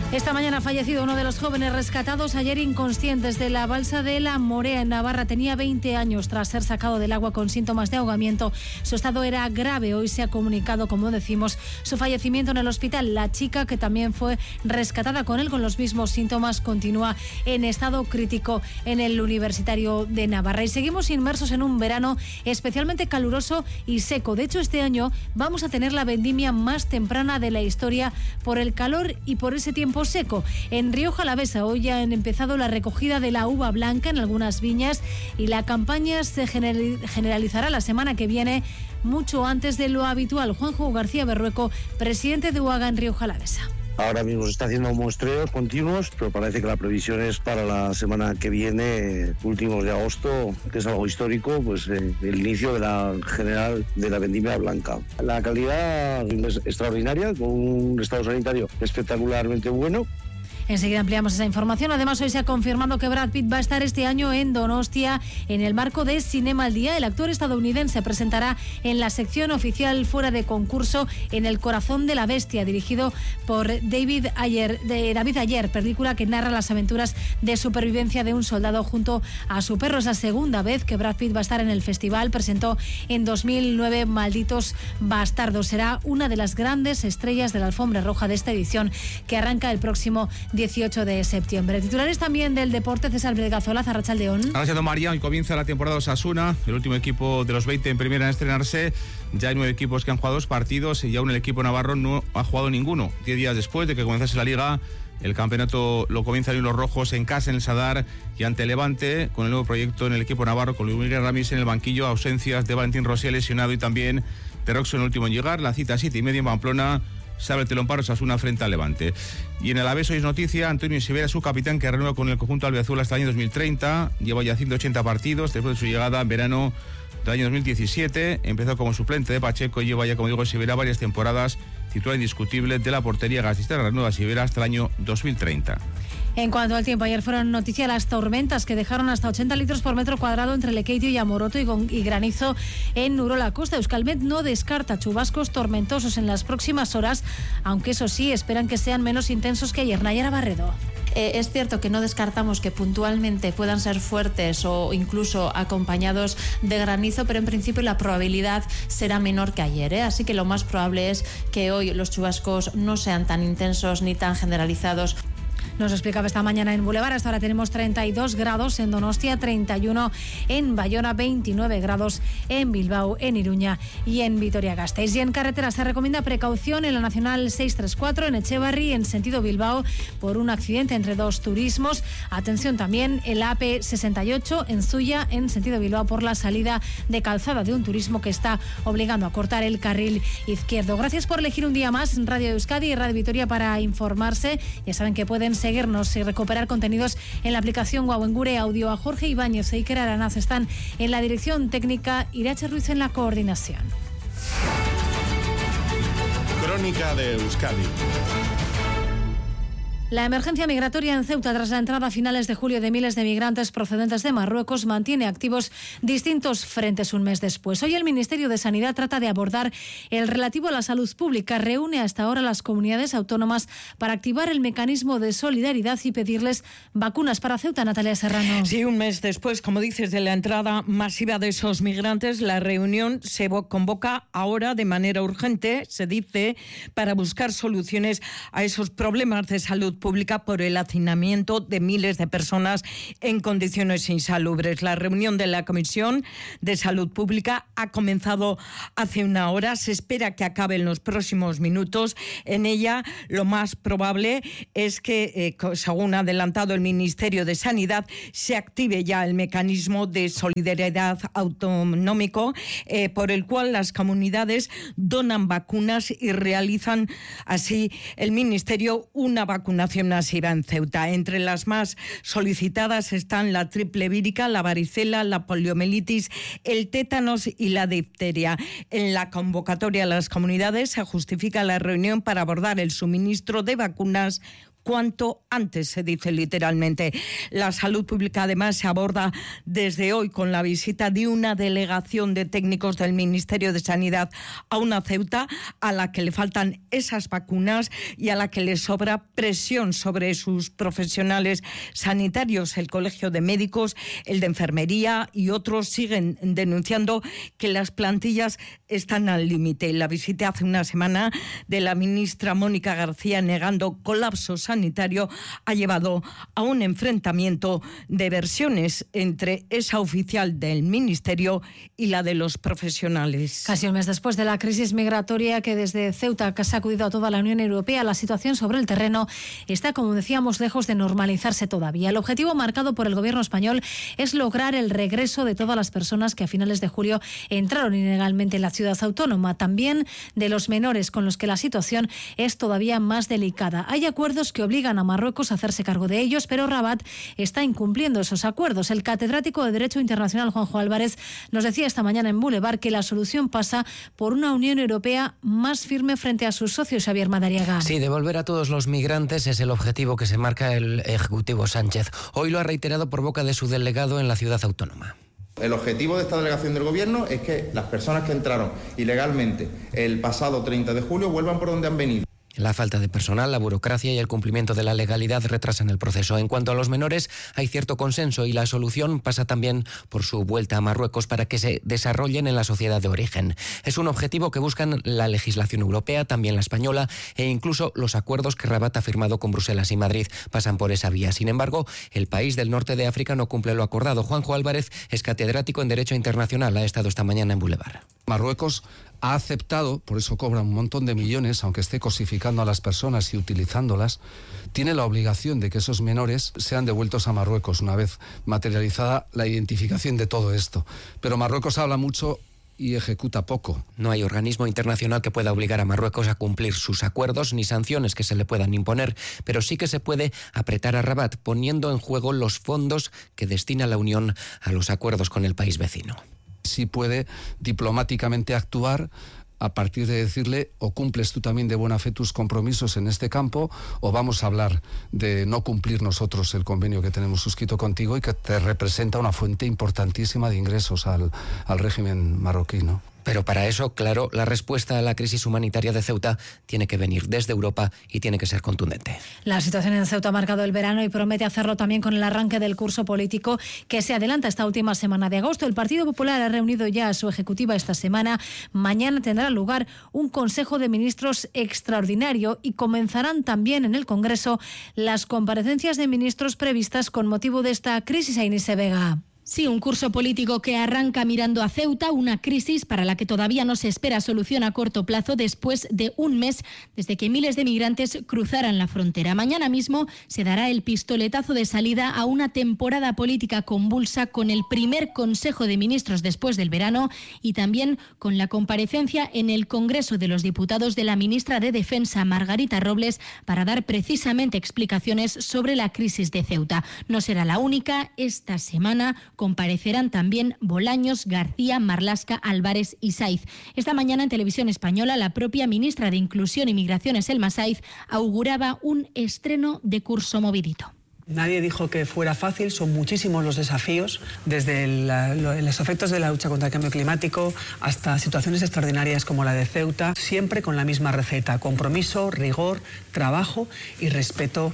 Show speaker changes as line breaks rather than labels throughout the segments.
Esta mañana ha fallecido uno de los jóvenes rescatados ayer inconscientes de la balsa de La Morea en Navarra. Tenía 20 años tras ser sacado del agua con síntomas de ahogamiento. Su estado era grave. Hoy se ha comunicado, como decimos, su fallecimiento en el hospital. La chica, que también fue rescatada con él con los mismos síntomas, continúa en estado crítico en el Universitario de Navarra. Y seguimos inmersos en un verano especialmente caluroso y seco. De hecho, este año vamos a tener la vendimia más temprana de la historia por el calor y por ese tiempo seco. En Rioja Alavesa hoy ya han empezado la recogida de la uva blanca en algunas viñas y la campaña se generalizará la semana que viene, mucho antes de lo habitual. Juanjo García Berrueco, presidente de UAGA en Rioja Alavesa.
Ahora mismo se está haciendo muestreos continuos, pero parece que la previsión es para la semana que viene, últimos de agosto, que es algo histórico, pues el inicio de la general de la vendimia blanca. La calidad es extraordinaria, con un estado sanitario espectacularmente bueno.
Enseguida ampliamos esa información. Además, hoy se ha confirmado que Brad Pitt va a estar este año en Donostia en el marco de Cinema al Día. El actor estadounidense presentará en la sección oficial fuera de concurso En el corazón de la bestia, dirigido por David Ayer, película que narra las aventuras de supervivencia de un soldado junto a su perro. Es la segunda vez que Brad Pitt va a estar en el festival. Presentó en 2009 Malditos Bastardos. Será una de las grandes estrellas de la alfombra roja de esta edición, que arranca el próximo 18 de septiembre. Titulares también del deporte. César Belgazola, Arratsaldeón.
Gracias, María. Hoy comienza la temporada Osasuna, el último equipo de los 20 en primera en estrenarse. Ya hay 9 equipos que han jugado 2 partidos y aún el equipo navarro no ha jugado ninguno. 10 días después de que comenzase la Liga, el campeonato lo comienzan los rojos en casa en el Sadar y ante Levante, con el nuevo proyecto en el equipo navarro, con Luis Miguel Ramis en el banquillo, ausencias de Valentín Rosell lesionado y también de Roxo en el último en llegar. La cita 7:30 en Pamplona. Se abre el telón para Osasuna frente al Levante. Y en el Alavés hoy es noticia, Antonio Isibera, su capitán, que renueva con el conjunto albiazul hasta el año 2030. Lleva ya 180 partidos después de su llegada en verano del año 2017. Empezó como suplente de Pacheco y lleva ya, como digo, Isibera varias temporadas. Titular indiscutible de la portería gasista. Renueva Isibera hasta el año 2030.
En cuanto al tiempo, ayer fueron noticia las tormentas que dejaron hasta 80 litros por metro cuadrado entre Lekeitio y Amoroto y granizo en Urola Costa. Euskalmet no descarta chubascos tormentosos en las próximas horas, aunque eso sí, esperan que sean menos intensos que ayer. Nayara Barredo.
Es cierto que no descartamos que puntualmente puedan ser fuertes o incluso acompañados de granizo, pero en principio la probabilidad será menor que ayer, ¿eh? Así que lo más probable es que hoy los chubascos no sean tan intensos ni tan generalizados.
Nos explicaba esta mañana en Boulevard. Hasta ahora tenemos 32 grados en Donostia, 31 en Bayona, 29 grados en Bilbao, en Iruña y en Vitoria-Gasteiz. Y en carretera se recomienda precaución en la Nacional 634 en Etxebarri, en sentido Bilbao, por un accidente entre 2 turismos. Atención también en la AP68 en Zuya, en sentido Bilbao, por la salida de calzada de un turismo que está obligando a cortar el carril izquierdo. Gracias por elegir un día más Radio Euskadi y Radio Vitoria para informarse. Ya saben que pueden seguirnos y recuperar contenidos en la aplicación Guauengure Audio. A Jorge Ibáñez e Iker Aranaz están en la dirección técnica, Irache Ruiz en la coordinación.
Crónica de Euskadi.
La emergencia migratoria en Ceuta tras la entrada a finales de julio de miles de migrantes procedentes de Marruecos mantiene activos distintos frentes un mes después. Hoy el Ministerio de Sanidad trata de abordar el relativo a la salud pública. Reúne hasta ahora las comunidades autónomas para activar el mecanismo de solidaridad y pedirles vacunas para Ceuta. Natalia Serrano.
Sí, un mes después, como dices, de la entrada masiva de esos migrantes, la reunión se convoca ahora de manera urgente, se dice, para buscar soluciones a esos problemas de salud pública por el hacinamiento de miles de personas en condiciones insalubres. La reunión de la Comisión de Salud Pública ha comenzado hace una hora. Se espera que acabe en los próximos minutos. En ella, lo más probable es que, según ha adelantado el Ministerio de Sanidad, se active ya el mecanismo de solidaridad autonómico por el cual las comunidades donan vacunas y realizan así el Ministerio una vacunación masiva en Ceuta. Entre las más solicitadas están la triple vírica, la varicela, la poliomielitis, el tétanos y la difteria. En la convocatoria a las comunidades se justifica la reunión para abordar el suministro de vacunas cuanto antes, se dice literalmente. La salud pública además se aborda desde hoy con la visita de una delegación de técnicos del Ministerio de Sanidad a una Ceuta a la que le faltan esas vacunas y a la que le sobra presión sobre sus profesionales sanitarios. El Colegio de Médicos, el de Enfermería y otros siguen denunciando que las plantillas están al límite. La visita hace una semana de la ministra Mónica García negando colapsos sanitario ha llevado a un enfrentamiento de versiones entre esa oficial del Ministerio y la de los profesionales.
Casi un mes después de la crisis migratoria que desde Ceuta ha sacudido a toda la Unión Europea, la situación sobre el terreno está, como decíamos, lejos de normalizarse todavía. El objetivo marcado por el gobierno español es lograr el regreso de todas las personas que a finales de julio entraron ilegalmente en la ciudad autónoma, también de los menores, con los que la situación es todavía más delicada. Hay acuerdos que obligan a Marruecos a hacerse cargo de ellos, pero Rabat está incumpliendo esos acuerdos. El catedrático de Derecho Internacional, Juanjo Álvarez, nos decía esta mañana en Boulevard que la solución pasa por una Unión Europea más firme frente a sus socios. Xavier Madariaga.
Sí, devolver a todos los migrantes es el objetivo que se marca el Ejecutivo Sánchez. Hoy lo ha reiterado por boca de su delegado en la ciudad autónoma.
El objetivo de esta delegación del Gobierno es que las personas que entraron ilegalmente el pasado 30 de julio vuelvan por donde han venido.
La falta de personal, la burocracia y el cumplimiento de la legalidad retrasan el proceso. En cuanto a los menores, hay cierto consenso y la solución pasa también por su vuelta a Marruecos para que se desarrollen en la sociedad de origen. Es un objetivo que buscan la legislación europea, también la española, e incluso los acuerdos que Rabat ha firmado con Bruselas y Madrid pasan por esa vía. Sin embargo, el país del norte de África no cumple lo acordado. Juanjo Álvarez es catedrático en Derecho Internacional. Ha estado esta mañana en Boulevard.
Marruecos ha aceptado, por eso cobra un montón de millones, aunque esté cosificando a las personas y utilizándolas, tiene la obligación de que esos menores sean devueltos a Marruecos una vez materializada la identificación de todo esto. Pero Marruecos habla mucho y ejecuta poco.
No hay organismo internacional que pueda obligar a Marruecos a cumplir sus acuerdos ni sanciones que se le puedan imponer, pero sí que se puede apretar a Rabat poniendo en juego los fondos que destina la Unión a los acuerdos con el país vecino.
Sí puede diplomáticamente actuar a partir de decirle o cumples tú también de buena fe tus compromisos en este campo o vamos a hablar de no cumplir nosotros el convenio que tenemos suscrito contigo y que te representa una fuente importantísima de ingresos al régimen marroquí, ¿no?
Pero para eso, claro, la respuesta a la crisis humanitaria de Ceuta tiene que venir desde Europa y tiene que ser contundente.
La situación en Ceuta ha marcado el verano y promete hacerlo también con el arranque del curso político que se adelanta esta última semana de agosto. El Partido Popular ha reunido ya a su ejecutiva esta semana. Mañana tendrá lugar un Consejo de Ministros extraordinario y comenzarán también en el Congreso las comparecencias de ministros previstas con motivo de esta crisis. Ainise Vega.
Sí, un curso político que arranca mirando a Ceuta, una crisis para la que todavía no se espera solución a corto plazo después de un mes desde que miles de migrantes cruzaran la frontera. Mañana mismo se dará el pistoletazo de salida a una temporada política convulsa con el primer Consejo de Ministros después del verano y también con la comparecencia en el Congreso de los Diputados de la ministra de Defensa, Margarita Robles, para dar precisamente explicaciones sobre la crisis de Ceuta. No será la única. Esta semana comparecerán también Bolaños, García, Marlaska, Álvarez y Saiz. Esta mañana en Televisión Española la propia ministra de Inclusión y Migraciones, Elma Saiz, auguraba un estreno de curso movidito.
Nadie dijo que fuera fácil, son muchísimos los desafíos, desde los efectos de la lucha contra el cambio climático hasta situaciones extraordinarias como la de Ceuta, siempre con la misma receta: compromiso, rigor, trabajo y respeto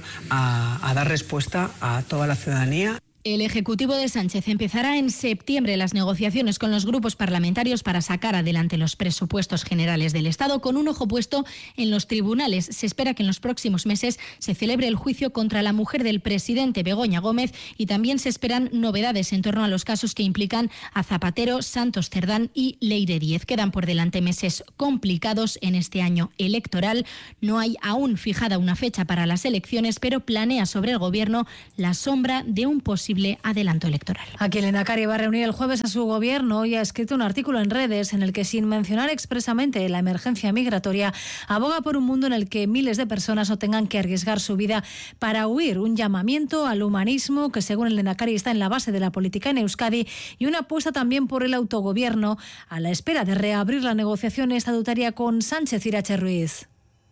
a dar respuesta a toda la ciudadanía.
El Ejecutivo de Sánchez empezará en septiembre las negociaciones con los grupos parlamentarios para sacar adelante los presupuestos generales del Estado, con un ojo puesto en los tribunales. Se espera que en los próximos meses se celebre el juicio contra la mujer del presidente, Begoña Gómez, y también se esperan novedades en torno a los casos que implican a Zapatero, Santos Cerdán y Leire Díez. Quedan por delante meses complicados en este año electoral. No hay aún fijada una fecha para las elecciones, pero planea sobre el Gobierno la sombra de un posible adelanto electoral.
Aquí el Lehendakari va a reunir el jueves a su gobierno y ha escrito un artículo en redes en el que, sin mencionar expresamente la emergencia migratoria, aboga por un mundo en el que miles de personas no tengan que arriesgar su vida para huir. Un llamamiento al humanismo que, según el Lehendakari, está en la base de la política en Euskadi, y una apuesta también por el autogobierno a la espera de reabrir la negociación estatutaria con Sánchez. Irache Ruiz.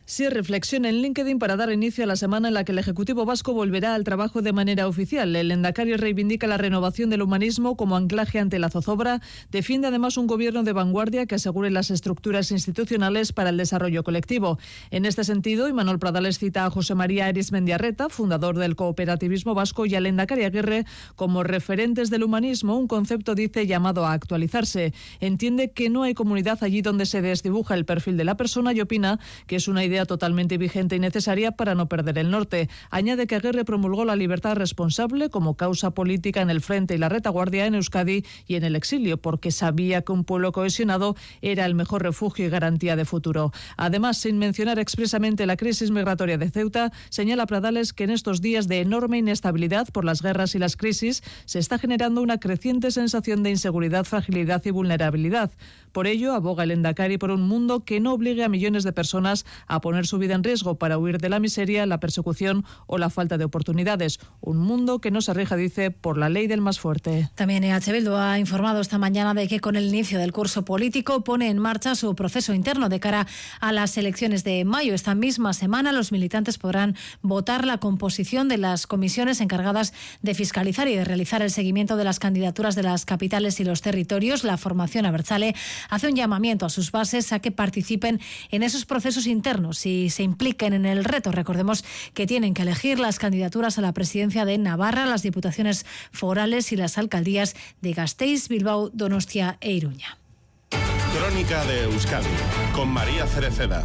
Sí, reflexión en LinkedIn para dar inicio a la semana en la que el Ejecutivo vasco volverá al trabajo de manera oficial. El lehendakari reivindica la renovación del humanismo como anclaje ante la zozobra. Defiende además un gobierno de vanguardia que asegure las estructuras institucionales para el desarrollo colectivo. En este sentido, Imanol Pradales cita a José María Arizmendiarreta, fundador del cooperativismo vasco, y al lehendakari Aguirre como referentes del humanismo, un concepto, dice, llamado a actualizarse. Entiende que no hay comunidad allí donde se desdibuja el perfil de la persona y opina que es una idea totalmente vigente y necesaria para no perder el norte. Añade que Aguirre promulgó la libertad responsable como causa política en el frente y la retaguardia en Euskadi y en el exilio, porque sabía que un pueblo cohesionado era el mejor refugio y garantía de futuro. Además, sin mencionar expresamente la crisis migratoria de Ceuta, señala Pradales que en estos días de enorme inestabilidad por las guerras y las crisis se está generando una creciente sensación de inseguridad, fragilidad y vulnerabilidad. Por ello, aboga el lehendakari por un mundo que no obligue a millones de personas a poner su vida en riesgo para huir de la miseria, la persecución o la falta de oportunidades. Un mundo que no se rija, dice, por la ley del más fuerte.
También EH Bildu ha informado esta mañana de que con el inicio del curso político pone en marcha su proceso interno de cara a las elecciones de mayo. Esta misma semana los militantes podrán votar la composición de las comisiones encargadas de fiscalizar y de realizar el seguimiento de las candidaturas de las capitales y los territorios. La formación abertzale hace un llamamiento a sus bases a que participen en esos procesos internos y se impliquen en el reto. Recordemos que tienen que elegir las candidaturas a la presidencia de Navarra, las diputaciones forales y las alcaldías de Gasteiz, Bilbao, Donostia e Iruña.
Crónica de Euskadi con María Cereceda.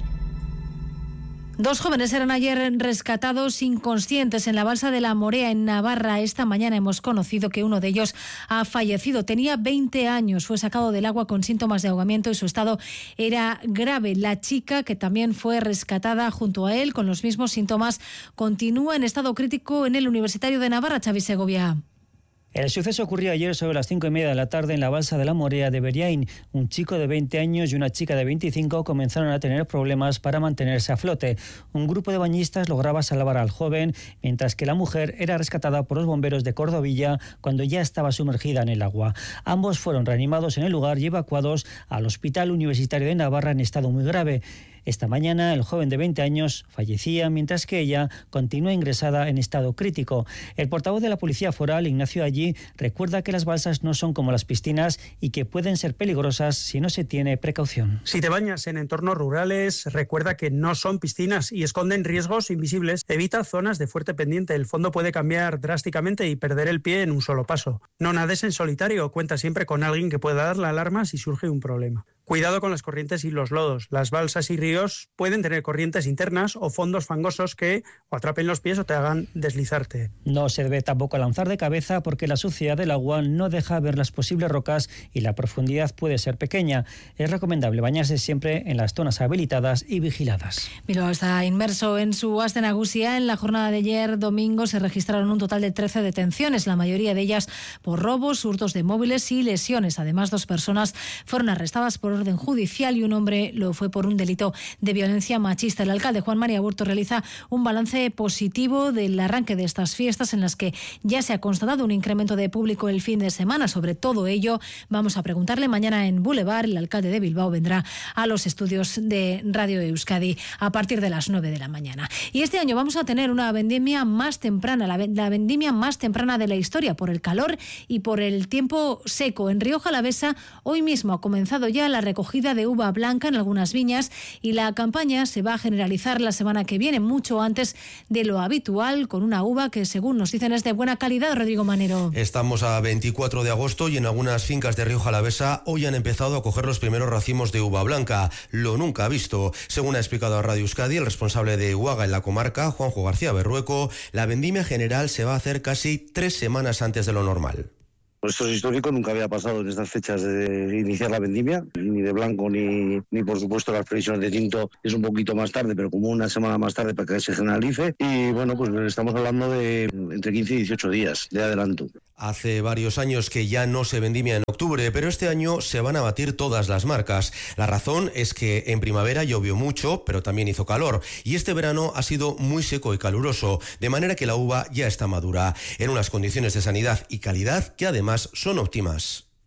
2 jóvenes eran ayer rescatados inconscientes en la balsa de la Morea, en Navarra. Esta mañana hemos conocido que uno de ellos ha fallecido. Tenía 20 años, fue sacado del agua con síntomas de ahogamiento y su estado era grave. La chica, que también fue rescatada junto a él con los mismos síntomas, continúa en estado crítico en el Universitario de Navarra. Xavi Segovia.
El suceso ocurrió ayer sobre las 5:30 de la tarde en la balsa de la Morea de Beriain. Un chico de 20 años y una chica de 25 comenzaron a tener problemas para mantenerse a flote. Un grupo de bañistas lograba salvar al joven, mientras que la mujer era rescatada por los bomberos de Cordovilla cuando ya estaba sumergida en el agua. Ambos fueron reanimados en el lugar y evacuados al Hospital Universitario de Navarra en estado muy grave. Esta mañana el joven de 20 años fallecía, mientras que ella continúa ingresada en estado crítico. El portavoz de la Policía Foral, Ignacio Allí, recuerda que las balsas no son como las piscinas y que pueden ser peligrosas si no se tiene precaución.
Si te bañas en entornos rurales, recuerda que no son piscinas y esconden riesgos invisibles. Evita zonas de fuerte pendiente. El fondo puede cambiar drásticamente y perder el pie en un solo paso. No nades en solitario. Cuenta siempre con alguien que pueda dar la alarma si surge un problema. Cuidado con las corrientes y los lodos. Las balsas y ríos pueden tener corrientes internas o fondos fangosos que o atrapen los pies o te hagan deslizarte.
No se debe tampoco lanzar de cabeza porque la suciedad del agua no deja ver las posibles rocas y la profundidad puede ser pequeña. Es recomendable bañarse siempre en las zonas habilitadas y vigiladas.
Bilbao está inmerso en su Aste Nagusia. En la jornada de ayer, domingo, se registraron un total de 13 detenciones, la mayoría de ellas por robos, hurtos de móviles y lesiones. Además, 2 personas fueron arrestadas por orden judicial y un hombre lo fue por un delito de violencia machista. El alcalde Juan Mari Aburto realiza un balance positivo del arranque de estas fiestas en las que ya se ha constatado un incremento de público el fin de semana. Sobre todo ello vamos a preguntarle mañana en Boulevard. El alcalde de Bilbao vendrá a los estudios de Radio Euskadi a partir de las 9 de la mañana. Y este año vamos a tener una vendimia más temprana, la vendimia más temprana de la historia, por el calor y por el tiempo seco. En Rioja Alavesa hoy mismo ha comenzado ya la recogida de uva blanca en algunas viñas y la campaña se va a generalizar la semana que viene, mucho antes de lo habitual, con una uva que, según nos dicen, es de buena calidad. Rodrigo Manero.
Estamos a 24 de agosto y en algunas fincas de Rioja Alavesa hoy han empezado a coger los primeros racimos de uva blanca, lo nunca visto. Según ha explicado a Radio Euskadi el responsable de Uaga en la comarca, Juanjo García Berrueco, la vendimia general se va a hacer casi 3 semanas antes de lo normal.
Esto es histórico, nunca había pasado en estas fechas de iniciar la vendimia, ni de blanco ni por supuesto las previsiones de tinto es un poquito más tarde, pero como una semana más tarde para que se generalice. Y bueno, pues estamos hablando de entre 15 y 18 días de adelanto.
Hace varios años que ya no se vendimia en octubre, pero este año se van a batir todas las marcas. La razón es que en primavera llovió mucho, pero también hizo calor, y este verano ha sido muy seco y caluroso, de manera que la uva ya está madura, en unas condiciones de sanidad y calidad que además son óptimas.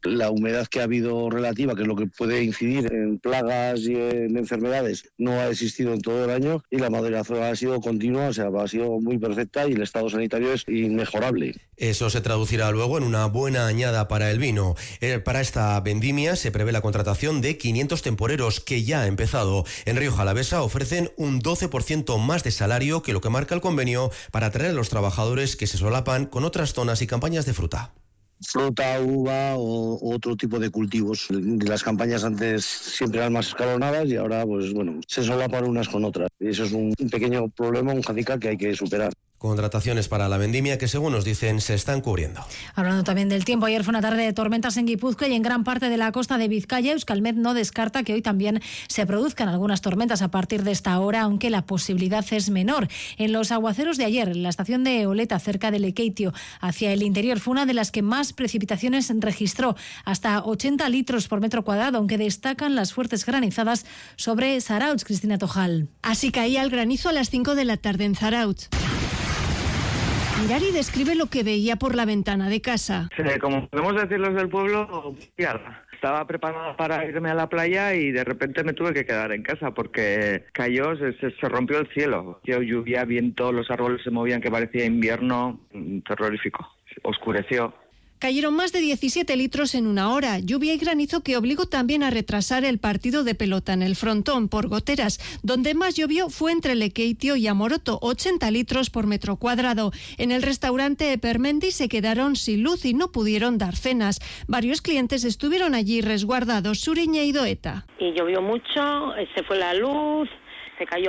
La humedad que ha habido relativa, que es lo que puede incidir en plagas y en enfermedades, no ha existido en todo el año y la maduración ha sido continua, o sea, ha sido muy perfecta y el estado sanitario es inmejorable.
Eso se traducirá luego en una buena añada para el vino. Para esta vendimia se prevé la contratación de 500 temporeros, que ya ha empezado. En Rioja Alavesa ofrecen un 12% más de salario que lo que marca el convenio para atraer a los trabajadores que se solapan con otras zonas y campañas de fruta.
Fruta, uva o otro tipo de cultivos. Las campañas antes siempre eran más escalonadas y ahora, pues bueno, se solapan unas con otras. Y eso es un pequeño problema, un hándicap que hay que superar.
Contrataciones para la vendimia que, según nos dicen, se están cubriendo.
Hablando también del tiempo, ayer fue una tarde de tormentas en Guipúzcoa y en gran parte de la costa de Vizcaya. Euskalmet no descarta que hoy también se produzcan algunas tormentas a partir de esta hora, aunque la posibilidad es menor. En los aguaceros de ayer, la estación de Oleta, cerca de Lekeitio, hacia el interior, fue una de las que más precipitaciones registró, hasta 80 litros por metro cuadrado, aunque destacan las fuertes granizadas sobre Zarautz. Cristina Tojal.
Así caía el granizo a las 5 de la tarde en Zarautz. Mirari describe lo que veía por la ventana de casa.
Como podemos decir los del pueblo, estaba preparada para irme a la playa y de repente me tuve que quedar en casa porque cayó, se rompió el cielo. Lluvia, viento, los árboles se movían, que parecía invierno, terrorífico. Oscureció.
Cayeron más de 17 litros en una hora, lluvia y granizo que obligó también a retrasar el partido de pelota en el frontón por goteras. Donde más llovió fue entre Lekeitio y Amoroto, 80 litros por metro cuadrado. En el restaurante Epermendi se quedaron sin luz y no pudieron dar cenas. Varios clientes estuvieron allí resguardados. Suriña y Doeta.
Y llovió mucho, se fue la luz, se cayó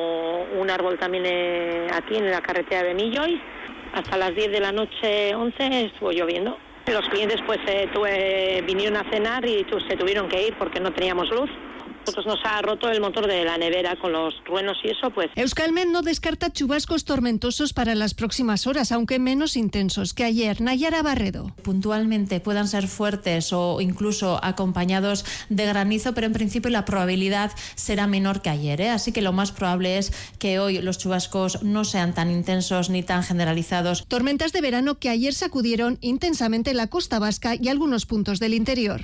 un árbol también aquí en la carretera de Millois. Hasta las 10 de la noche, 11, estuvo lloviendo. Los clientes pues vinieron a cenar y se tuvieron que ir porque no teníamos luz. Nosotros nos ha roto el motor de la nevera con los truenos y eso, pues.
Euskalmet no descarta chubascos tormentosos para las próximas horas, aunque menos intensos que ayer. Nayara Barredo.
Puntualmente puedan ser fuertes o incluso acompañados de granizo, pero en principio la probabilidad será menor que ayer, ¿eh? Así que lo más probable es que hoy los chubascos no sean tan intensos ni tan generalizados.
Tormentas de verano que ayer sacudieron intensamente la costa vasca y algunos puntos del interior.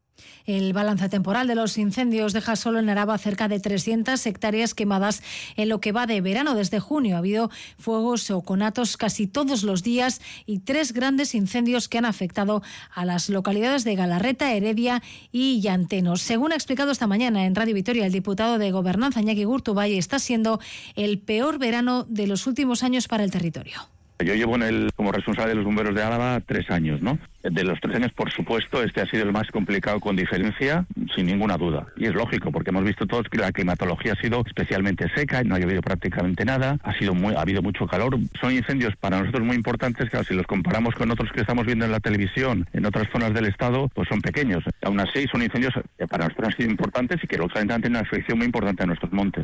El balance temporal de los incendios deja solo en Araba cerca de 300 hectáreas quemadas en lo que va de verano. Desde junio ha habido fuegos o conatos casi todos los días y 3 grandes incendios que han afectado a las localidades de Galarreta, Heredia y Llantenos. Según ha explicado esta mañana en Radio Vitoria el diputado de Gobernanza, Iñaki Gurtubay, está siendo el peor verano de los últimos años para el territorio.
Yo llevo como responsable de los bomberos de Álava 3 años, ¿no? De los 3 años, por supuesto, este ha sido el más complicado con diferencia, sin ninguna duda. Y es lógico, porque hemos visto todos que la climatología ha sido especialmente seca, no ha llovido prácticamente nada, ha habido mucho calor. Son incendios para nosotros muy importantes, que si los comparamos con otros que estamos viendo en la televisión, en otras zonas del estado, pues son pequeños. Aún así, son incendios que para nosotros han sido importantes y que lógicamente han tenido una afección muy importante en nuestros montes.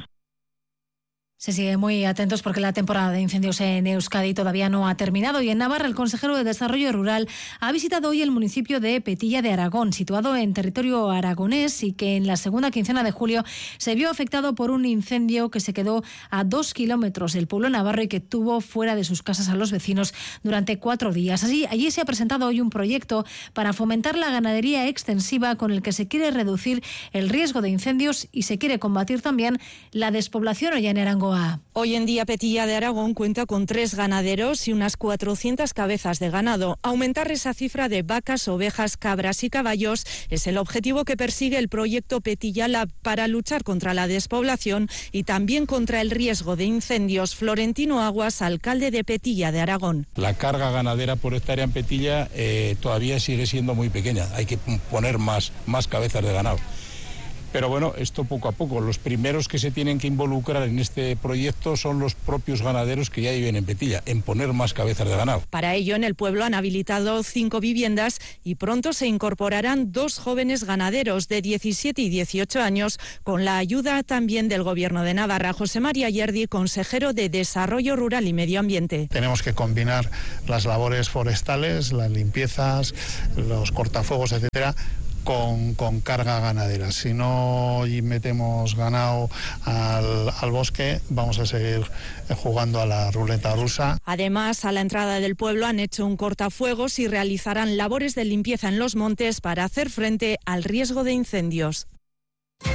Se sigue muy atentos porque la temporada de incendios en Euskadi todavía no ha terminado y en Navarra el consejero de Desarrollo Rural ha visitado hoy el municipio de Petilla de Aragón, situado en territorio aragonés y que en la segunda quincena de julio se vio afectado por un incendio que se quedó a 2 kilómetros del pueblo navarro y que tuvo fuera de sus casas a los vecinos durante 4 días. Allí se ha presentado hoy un proyecto para fomentar la ganadería extensiva con el que se quiere reducir el riesgo de incendios y se quiere combatir también la despoblación hoy en Arango.
Hoy en día Petilla de Aragón cuenta con 3 ganaderos y unas 400 cabezas de ganado. Aumentar esa cifra de vacas, ovejas, cabras y caballos es el objetivo que persigue el proyecto Petilla Lab para luchar contra la despoblación y también contra el riesgo de incendios. Florentino Aguas, alcalde de Petilla de Aragón.
La carga ganadera por hectárea en Petilla todavía sigue siendo muy pequeña. Hay que poner más cabezas de ganado. Pero bueno, esto poco a poco. Los primeros que se tienen que involucrar en este proyecto son los propios ganaderos que ya viven en Petilla, en poner más cabezas de ganado.
Para ello, en el pueblo han habilitado 5 viviendas y pronto se incorporarán 2 jóvenes ganaderos de 17 y 18 años, con la ayuda también del Gobierno de Navarra. José María Yerdi, consejero de Desarrollo Rural y Medio Ambiente.
Tenemos que combinar las labores forestales, las limpiezas, los cortafuegos, etcétera, con carga ganadera. Si no metemos ganado al bosque, vamos a seguir jugando a la ruleta rusa.
Además, a la entrada del pueblo han hecho un cortafuegos y realizarán labores de limpieza en los montes para hacer frente al riesgo de incendios.